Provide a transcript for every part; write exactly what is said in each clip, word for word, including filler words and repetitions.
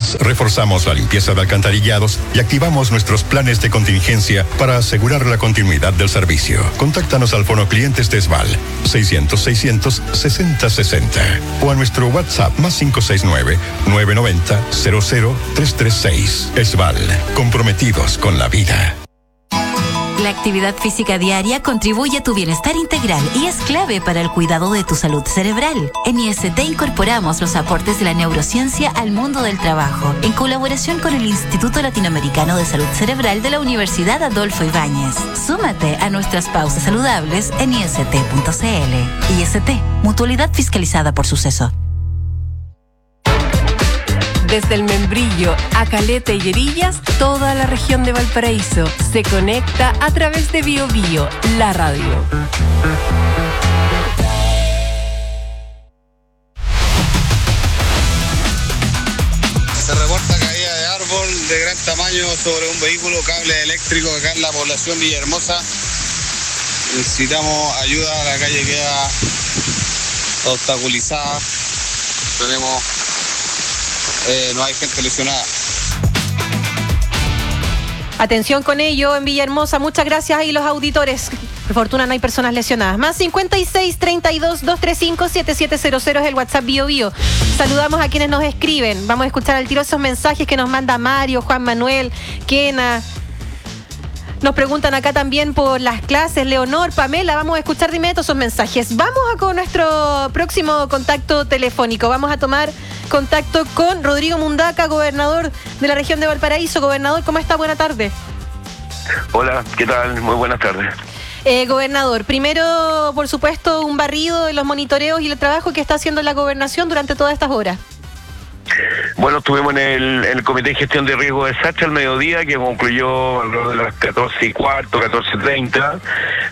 Además, reforzamos la limpieza de alcantarillados y activamos nuestros planes de contingencia para asegurar la continuidad del servicio. Contáctanos al Fono Clientes de Esval seiscientos, seiscientos, sesenta, sesenta o a nuestro WhatsApp más cinco seis nueve, nueve nueve cero, cero cero, tres tres seis. Esval, comprometidos con la vida. La actividad física diaria contribuye a tu bienestar integral y es clave para el cuidado de tu salud cerebral. En I S T incorporamos los aportes de la neurociencia al mundo del trabajo, en colaboración con el Instituto Latinoamericano de Salud Cerebral de la Universidad Adolfo Ibáñez. Súmate a nuestras pausas saludables en I S T punto C L. I S T, mutualidad fiscalizada por Suceso. Desde el Membrillo a Caleta y Herillas, toda la región de Valparaíso se conecta a través de Bio Bio, la radio. Se reporta caída de árbol de gran tamaño sobre un vehículo, cable eléctrico acá en la población Villahermosa. Necesitamos ayuda, la calle queda obstaculizada. Tenemos... Eh, no hay gente lesionada. Atención con ello en Villahermosa. Muchas gracias ahí los auditores. Por fortuna no hay personas lesionadas. Más cincuenta y seis, treinta y dos, doscientos treinta y cinco, setenta y siete cero cero es el WhatsApp Bio Bio. Saludamos a quienes nos escriben. Vamos a escuchar al tiro esos mensajes que nos manda Mario, Juan Manuel, Kena. Nos preguntan acá también por las clases, Leonor, Pamela, vamos a escuchar de inmediato esos mensajes. Vamos a con nuestro próximo contacto telefónico. Vamos a tomar contacto con Rodrigo Mundaca, gobernador de la región de Valparaíso. Gobernador, ¿cómo está? Buena tarde. Hola, ¿qué tal? Muy buenas tardes. Eh, gobernador, primero, por supuesto, un barrido de los monitoreos y el trabajo que está haciendo la gobernación durante todas estas horas. Bueno, estuvimos en el, en el Comité de Gestión de Riesgo de Desastre al mediodía, que concluyó alrededor de las catorce y cuarto, catorce treinta,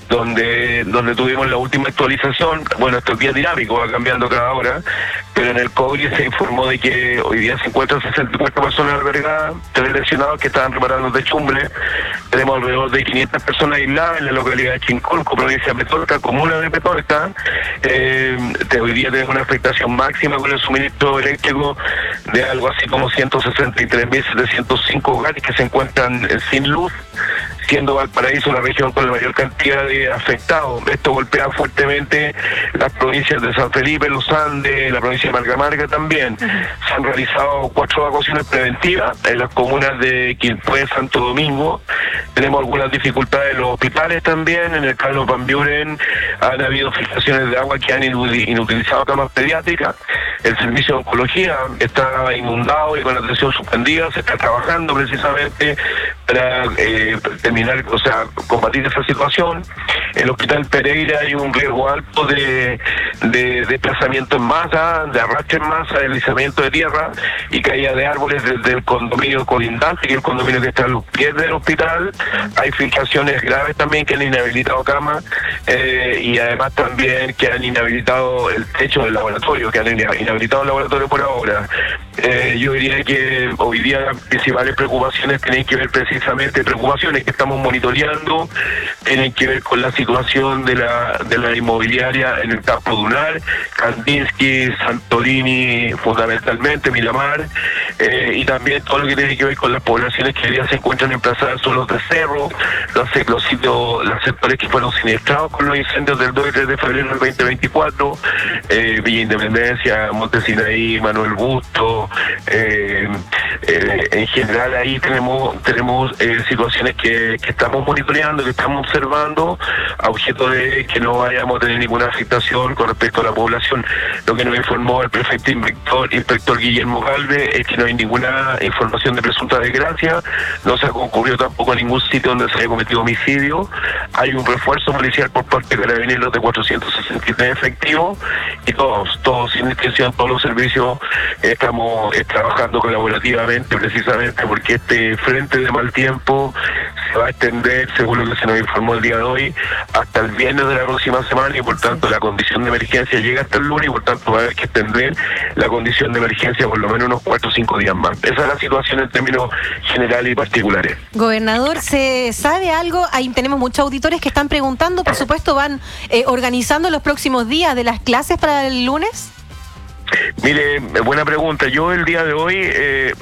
donde, donde tuvimos la última actualización. Bueno, esto es bien dinámico, va cambiando cada hora, pero en el COBRI se informó de que hoy día se encuentran sesenta y cuatro personas albergadas, tres lesionados que estaban reparando techumbre. Tenemos alrededor de quinientas personas aisladas en la localidad de Chincolco, provincia de Petorca, comuna de Petorca. Eh, hoy día tenemos una afectación máxima con el suministro eléctrico de algo así como ciento sesenta y tres mil setecientos cinco hogares que se encuentran sin luz, siendo Valparaíso la región con la mayor cantidad de afectados. Esto golpea fuertemente las provincias de San Felipe, Los Andes, la provincia de Marga Marga también. Se han realizado cuatro evacuaciones preventivas en las comunas de Quilpué, Santo Domingo. Tenemos algunas dificultades en los hospitales también. En el Carlos Van Buren han habido filtraciones de agua que han inutilizado camas pediátricas. El servicio de oncología está inundado y con la atención suspendida. Se está trabajando precisamente para eh, terminar, o sea, combatir esa situación. En el Hospital Pereira hay un riesgo alto de, de desplazamiento en masa, de arrastre en masa, de deslizamiento de tierra y caída de árboles desde el condominio colindante, que es el condominio que está a los pies del hospital. Hay filtraciones graves también que han inhabilitado camas eh, y además también que han inhabilitado el techo del laboratorio, que han inhabilitado el laboratorio por ahora. Eh, yo diría que hoy día las principales preocupaciones tienen que ver precisamente, preocupaciones que estamos monitoreando, tienen que ver con la situación de la de la inmobiliaria en el campo dunar, Kandinsky, Santolini, fundamentalmente, Miramar, eh, y también todo lo que tiene que ver con las poblaciones que hoy día se encuentran emplazadas en suelos de cerro, los, los sitios, los sectores que fueron siniestrados con los incendios del dos y tres de febrero del veinte veinticuatro, eh, Villa Independencia, Monte Sinaí, Manuel Busto, eh, eh, en general ahí tenemos tenemos eh, situaciones que, que estamos monitoreando, que estamos observando, a objeto de que no vayamos a tener ninguna afectación con respecto a la población. Lo que nos informó el prefecto inspector, inspector Guillermo Galvez es que no hay ninguna información de presunta desgracia, no se ha concurrido tampoco a ningún sitio donde se haya cometido homicidio. Hay un refuerzo policial por parte de Carabineros de cuatrocientos sesenta y tres efectivos y todos, todos sin distinción, todos los servicios estamos eh, trabajando colaborativamente precisamente porque este frente de mal tiempo se va a extender, según lo que se nos informó el día de hoy, hasta el viernes de la próxima semana y por tanto la condición de emergencia llega hasta el lunes y por tanto va a haber que extender la condición de emergencia por lo menos unos cuatro o cinco días más. Esa es la situación en términos generales y particulares. Gobernador, ¿se sabe algo? Ahí tenemos muchos auditores que están preguntando, por supuesto van eh, organizando los próximos días de las clases para el lunes. Mire, buena pregunta. Yo el día de hoy, eh,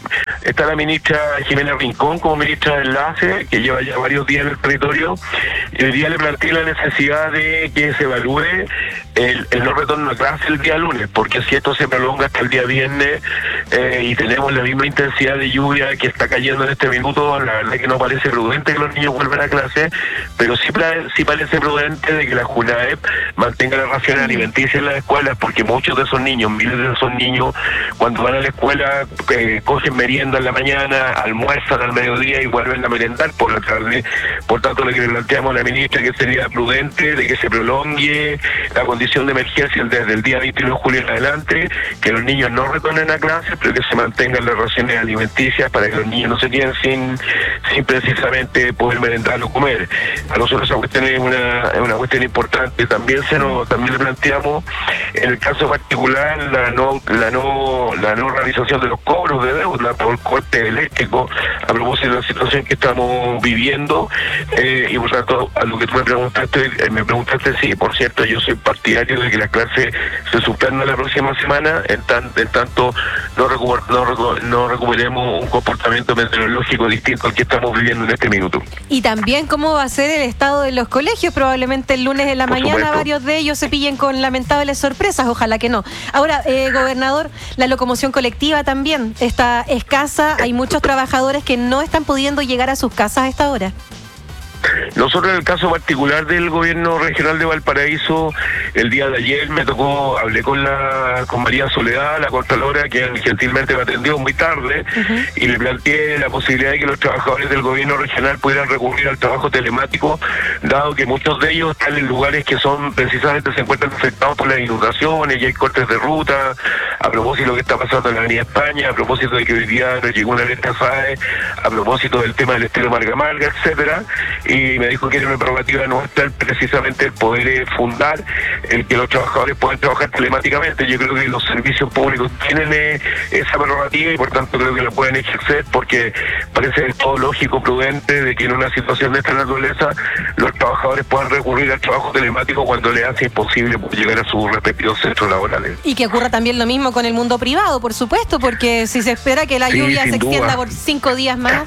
está la ministra Jimena Rincón como ministra de Enlace, que lleva ya varios días en el territorio, y hoy día le planteé la necesidad de que se evalúe el, el no retorno a clase el día lunes, porque si esto se prolonga hasta el día viernes eh, y tenemos la misma intensidad de lluvia que está cayendo en este minuto, la verdad que no parece prudente que los niños vuelvan a clase, pero sí, sí parece prudente de que la JUNAEP mantenga las raciones alimenticias en las escuelas, porque muchos de esos niños, miles de esos niños, cuando van a la escuela eh, cogen merienda en la mañana, almuerzan al mediodía y vuelven a merendar por la tarde. Por tanto, lo que le planteamos a la ministra que sería prudente de que se prolongue la condición de emergencia desde el día veintiuno de julio en adelante, que los niños no retornen a clases, pero que se mantengan las raciones alimenticias para que los niños no se queden sin, sin precisamente poder merendar o comer. A nosotros esa cuestión es una, es una cuestión importante. También se nos, también le planteamos, en el caso particular, la no, la no, la no realización de los cobros de deuda por corte eléctrico, a propósito de la situación que estamos viviendo, eh, y por tanto, a lo que tú me preguntaste, eh, me preguntaste, sí, por cierto, yo soy partidario de que la clase se suspenda la próxima semana, en, tan, en tanto no, recu no, recu no recuperemos un comportamiento meteorológico distinto al que estamos viviendo en este minuto. Y también cómo va a ser el estado de los colegios, probablemente el lunes de la por mañana supuesto. Varios de ellos se pillen con lamentables sorpresas, ojalá que no. Ahora, eh, gobernador, la locomoción colectiva también está escasa, hay muchos trabajadores que no están pudiendo llegar a sus casas a esta hora. Nosotros en el caso particular del gobierno regional de Valparaíso, el día de ayer me tocó, hablé con la con María Soledad, la contralora, que gentilmente me atendió muy tarde, uh-huh. y le planteé la posibilidad de que los trabajadores del gobierno regional pudieran recurrir al trabajo telemático, dado que muchos de ellos están en lugares que son precisamente se encuentran afectados por las inundaciones y hay cortes de ruta, a propósito de lo que está pasando en la Avenida España, a propósito de que hoy día nos llegó una alerta S A E, a propósito del tema del estero Marga Marga, etcétera, y me dijo que era una prerrogativa nuestra precisamente el poder eh, fundar el que los trabajadores puedan trabajar telemáticamente. Yo creo que los servicios públicos tienen eh, esa prerrogativa y por tanto creo que la pueden ejercer, porque parece todo lógico, prudente de que en una situación de esta naturaleza los trabajadores puedan recurrir al trabajo telemático cuando les hace imposible llegar a sus respectivos centros laborales. Y que ocurra también lo mismo con el mundo privado, por supuesto, porque si se espera que la sí, lluvia se extienda duda. por cinco días más...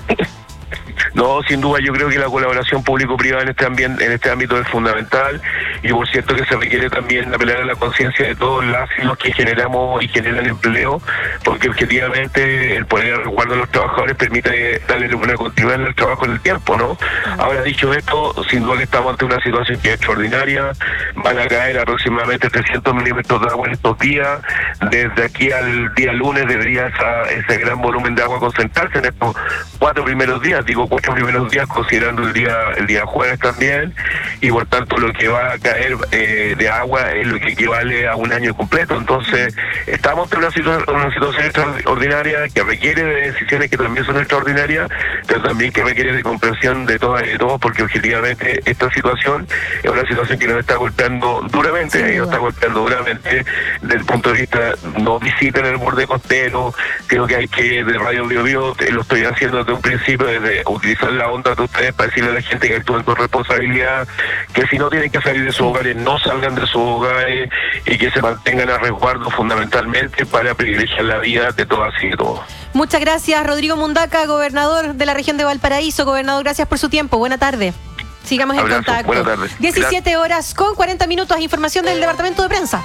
No, sin duda, yo creo que la colaboración público-privada en este ambiente, en este ámbito es fundamental, y por cierto que se requiere también apelar a la conciencia de todos las y los que generamos y generan empleo, porque objetivamente el poner a resguardo a los trabajadores permite darle una continuidad en el trabajo en el tiempo, ¿no? Ahora, dicho esto, sin duda que estamos ante una situación que es extraordinaria, van a caer aproximadamente trescientos milímetros de agua en estos días, desde aquí al día lunes debería esa, ese gran volumen de agua concentrarse en estos cuatro primeros días, digo cuatro primeros días considerando el día el día jueves también, y por tanto lo que va a caer eh, de agua es lo que equivale a un año completo. Entonces estamos en una, situ una situación extraordinaria que requiere de decisiones que también son extraordinarias, pero también que requiere de comprensión de todas y de todos, porque objetivamente esta situación es una situación que nos está golpeando duramente, sí, y nos está golpeando duramente desde el punto de vista, no visiten el borde costero. Creo que hay que, de Radio Bio Bio, lo estoy haciendo desde un principio, desde utilizar la onda de ustedes para decirle a la gente que actúen con responsabilidad, que si no tienen que salir de sus hogares, no salgan de sus hogares, y que se mantengan a resguardo fundamentalmente para privilegiar la vida de todas y de todos. Muchas gracias, Rodrigo Mundaca, gobernador de la región de Valparaíso. Gobernador, gracias por su tiempo. Buena tarde. Sigamos en Abrazo, contacto. buena tarde. diecisiete horas con cuarenta minutos. Información del Departamento de Prensa.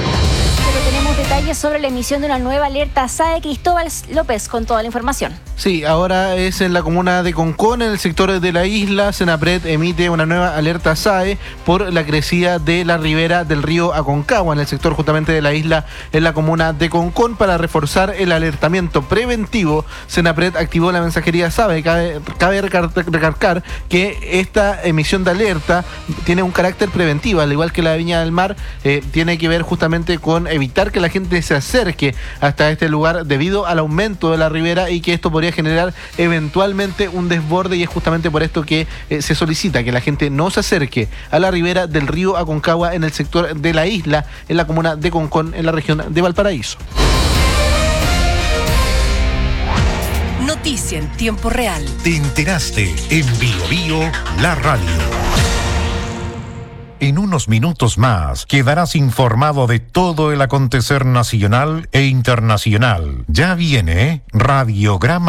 Pero tenemos detalles sobre la emisión de una nueva alerta S A E. Cristóbal López con toda la información. Sí, ahora es en la comuna de Concón, en el sector de la isla. Senapred emite una nueva alerta S A E por la crecida de la ribera del río Aconcagua, en el sector justamente de la isla, en la comuna de Concón. Para reforzar el alertamiento preventivo, Senapred activó la mensajería S A E. Cabe, cabe recalcar que esta emisión de alerta tiene un carácter preventivo, al igual que la de Viña del Mar, eh, tiene que ver justamente con evitar que la gente se acerque hasta este lugar debido al aumento de la ribera, y que esto podría generar eventualmente un desborde, y es justamente por esto que eh, se solicita que la gente no se acerque a la ribera del río Aconcagua en el sector de la isla, en la comuna de Concón, en la región de Valparaíso. Noticia en tiempo real. Te enteraste en Bio Bio, la radio. En unos minutos más quedarás informado de todo el acontecer nacional e internacional. Ya viene Radiograma